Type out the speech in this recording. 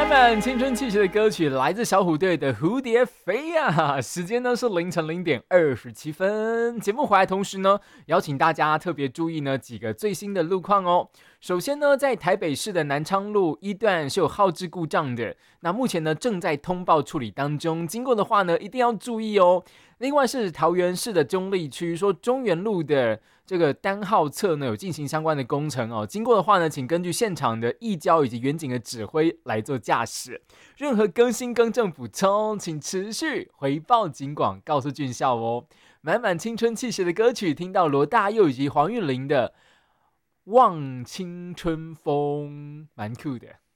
满满青春气息的歌曲来自小虎队的蝴蝶飞呀，时间呢是凌晨0:27。节目回来同时呢，邀请大家特别注意呢几个最新的路况哦。首先呢，在台北市的南昌路一段是有号志故障的，那目前呢正在通报处理当中，经过的话呢一定要注意哦。另外是桃园市的中坜区，说中原路的这个单号侧呢有进行相关的工程哦，经过的话呢，请根据现场的议交以及远景的指挥来做驾驶。任何更新更正补充，请持续回报警广，告诉俊孝哦。满满青春气息的歌曲，听到罗大佑以及黄韵玲的《望青春风》，蛮酷的。